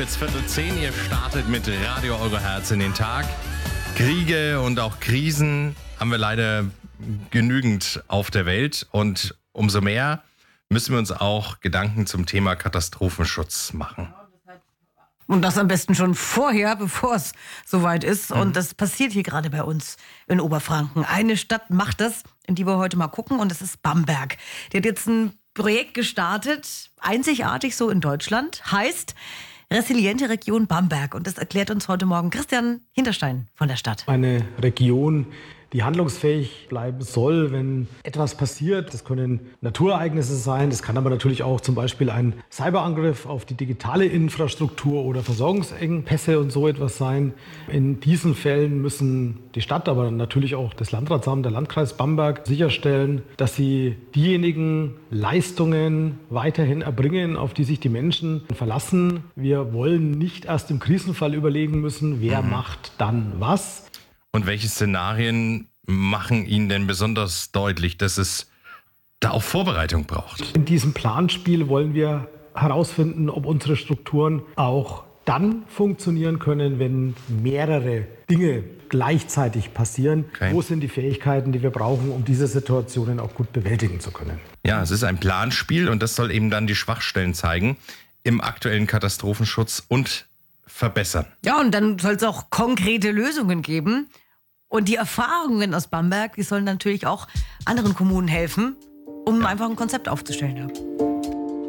wird's 9:45. Ihr startet mit Radio Euro Herz in den Tag. Kriege und auch Krisen haben wir leider genügend auf der Welt. Und umso mehr müssen wir uns auch Gedanken zum Thema Katastrophenschutz machen. Und das am besten schon vorher, bevor es soweit ist. Und das passiert hier gerade bei uns in Oberfranken. Eine Stadt macht das, in die wir heute mal gucken, und das ist Bamberg. Die hat jetzt ein Projekt gestartet, einzigartig so in Deutschland, heißt Resiliente Region Bamberg. Und das erklärt uns heute Morgen Christian Hinterstein von der Stadt. Eine Region, die handlungsfähig bleiben soll, wenn etwas passiert. Das können Naturereignisse sein, das kann aber natürlich auch zum Beispiel ein Cyberangriff auf die digitale Infrastruktur oder Versorgungsengpässe und so etwas sein. In diesen Fällen müssen die Stadt, aber natürlich auch das Landratsamt, der Landkreis Bamberg sicherstellen, dass sie diejenigen Leistungen weiterhin erbringen, auf die sich die Menschen verlassen. Wir wollen nicht erst im Krisenfall überlegen müssen, wer macht dann was. Und welche Szenarien machen Ihnen denn besonders deutlich, dass es da auch Vorbereitung braucht? In diesem Planspiel wollen wir herausfinden, ob unsere Strukturen auch dann funktionieren können, wenn mehrere Dinge gleichzeitig passieren. Okay. Wo sind die Fähigkeiten, die wir brauchen, um diese Situationen auch gut bewältigen zu können? Ja, es ist ein Planspiel und das soll eben dann die Schwachstellen zeigen im aktuellen Katastrophenschutz und verbessern. Ja, und dann soll es auch konkrete Lösungen geben. Und die Erfahrungen aus Bamberg, die sollen natürlich auch anderen Kommunen helfen, um einfach ein Konzept aufzustellen. Ja.